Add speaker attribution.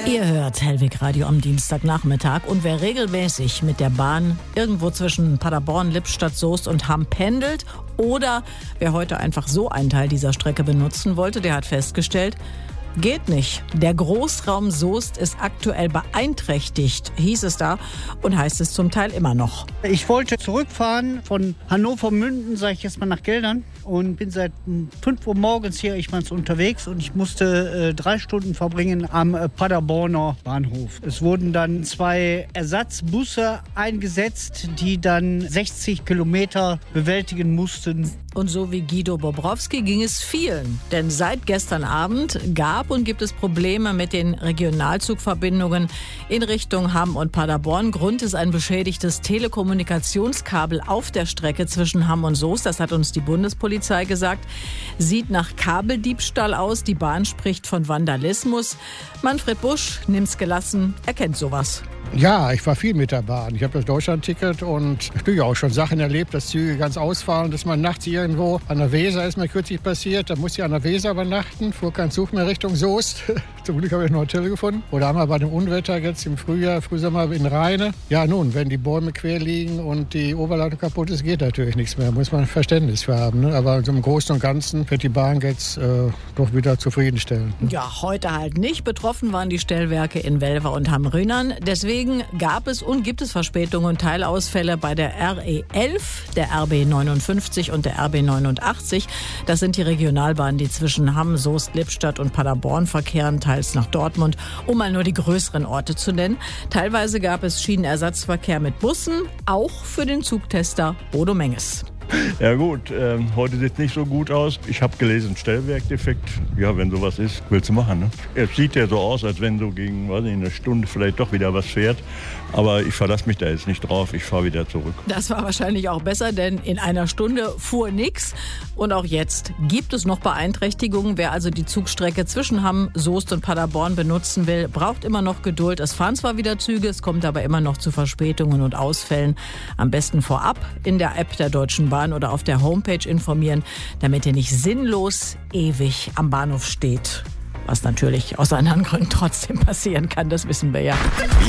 Speaker 1: Ihr hört Hellwig Radio am Dienstagnachmittag und wer regelmäßig mit der Bahn irgendwo zwischen Paderborn, Lippstadt, Soest und Hamm pendelt oder wer heute einfach so einen Teil dieser Strecke benutzen wollte, der hat festgestellt, geht nicht. Der Großraum Soest ist aktuell beeinträchtigt, hieß es da und heißt es zum Teil immer noch.
Speaker 2: Ich wollte zurückfahren von Hannover-Münden, sage ich jetzt mal, nach Geldern und bin seit 5 Uhr morgens hier unterwegs und ich musste 3 Stunden verbringen am Paderborner Bahnhof. Es wurden dann 2 Ersatzbusse eingesetzt, die dann 60 Kilometer bewältigen mussten.
Speaker 1: Und so wie Guido Bobrowski ging es vielen, denn seit gestern Abend gab und gibt es Probleme mit den Regionalzugverbindungen in Richtung Hamm und Paderborn. Grund ist ein beschädigtes Telekommunikationskabel auf der Strecke zwischen Hamm und Soest. Das hat uns die Bundespolizei gesagt. Sieht nach Kabeldiebstahl aus. Die Bahn spricht von Vandalismus. Manfred Busch nimmt's gelassen, er kennt sowas.
Speaker 3: Ja, ich war viel mit der Bahn. Ich habe das Deutschlandticket und natürlich auch schon Sachen erlebt, dass Züge ganz ausfallen, dass man nachts irgendwo an der Weser, ist mir kürzlich passiert, da musste ich an der Weser übernachten, fuhr kein Zug mehr Richtung Soest. Zum Glück habe ich ein Hotel gefunden. Oder haben wir bei dem Unwetter jetzt im Frühsommer in Rheine. Ja nun, wenn die Bäume quer liegen und die Oberleitung kaputt ist, geht natürlich nichts mehr. Muss man Verständnis für haben. Ne? Aber im Großen und Ganzen wird die Bahn jetzt doch wieder zufriedenstellen.
Speaker 1: Ja, heute halt nicht. Betroffen waren die Stellwerke in Welver und Hamm-Rhynern. Deswegen gab es und gibt es Verspätungen und Teilausfälle bei der RE11, der RB 59 und der RB 89. Das sind die Regionalbahnen, die zwischen Hamm, Soest, Lippstadt und Paderborn verkehren, teils nach Dortmund, um mal nur die größeren Orte zu nennen. Teilweise gab es Schienenersatzverkehr mit Bussen, auch für den Zugtester Bodo Menges.
Speaker 4: Ja gut, heute sieht es nicht so gut aus. Ich habe gelesen, Stellwerkdefekt. Ja, wenn sowas ist, willst du machen, ne? Es sieht ja so aus, als wenn so gegen, weiß nicht, eine Stunde vielleicht doch wieder was fährt. Aber ich verlasse mich da jetzt nicht drauf. Ich fahre wieder zurück.
Speaker 1: Das war wahrscheinlich auch besser, denn in einer Stunde fuhr nichts. Und auch jetzt gibt es noch Beeinträchtigungen. Wer also die Zugstrecke zwischen Hamm, Soest und Paderborn benutzen will, braucht immer noch Geduld. Es fahren zwar wieder Züge, es kommt aber immer noch zu Verspätungen und Ausfällen. Am besten vorab in der App der Deutschen Bahn oder auf der Homepage informieren, damit ihr nicht sinnlos ewig am Bahnhof steht. Was natürlich aus anderen Gründen trotzdem passieren kann, das wissen wir ja.